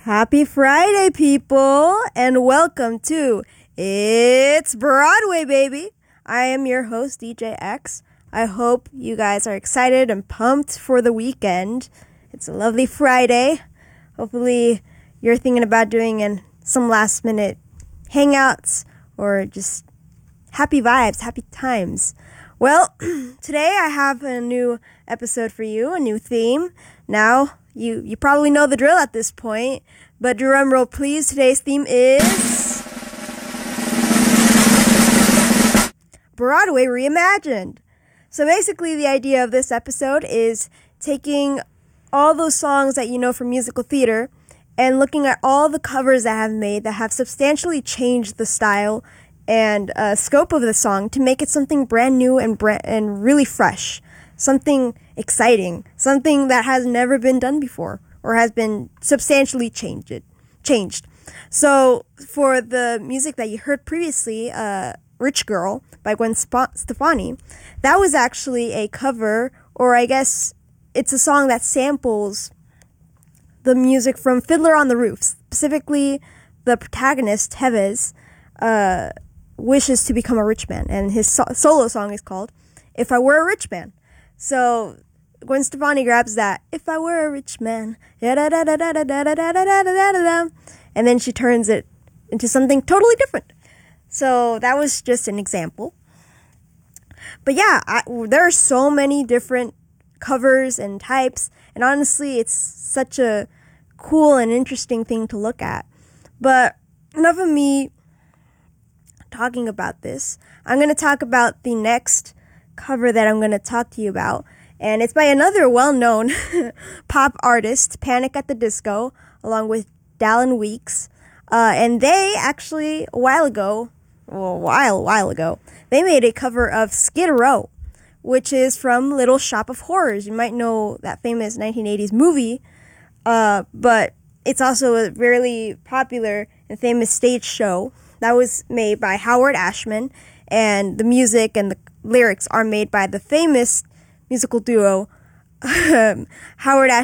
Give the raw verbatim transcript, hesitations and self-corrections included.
Happy Friday, people, and welcome to It's Broadway, baby. I am your host, D J X. I hope you guys are excited and pumped for the weekend. It's a lovely Friday. Hopefully, you're thinking about doing an, some last-minute hangouts or just happy vibes, happy times. Well, today I have a new episode for you, a new theme. Now, you, you probably know the drill at this point, but drum roll please. Today's theme is Broadway Reimagined. So basically the idea of this episode is taking all those songs that you know from musical theater and looking at all the covers that have made that have substantially changed the style and uh, scope of the song to make it something brand new and brand- and really fresh. Something exciting, something that has never been done before or has been substantially changed. Changed. So for the music that you heard previously, uh, Rich Girl by Gwen Sp- Stefani, that was actually a cover, or I guess it's a song that samples the music from Fiddler on the Roof. Specifically, the protagonist, Tevez, uh, wishes to become a rich man, and his so- solo song is called If I Were a Rich Man. So Gwen Stefani grabs that, if I were a rich man, and then she turns it into something totally different. So that was just an example. But yeah, I, there are so many different covers and types, and honestly, it's such a cool and interesting thing to look at. But enough of me talking about this. I'm going to talk about the next cover that I'm going to talk to you about, and it's by another well-known pop artist, Panic at the Disco, along with Dallin Weeks, uh, and they actually, a while ago, well, a while, a while ago, they made a cover of Skid Row, which is from Little Shop of Horrors. You might know that famous nineteen eighties movie, uh, but it's also a really popular and famous stage show that was made by Howard Ashman, and the music and the lyrics are made by the famous musical duo Howard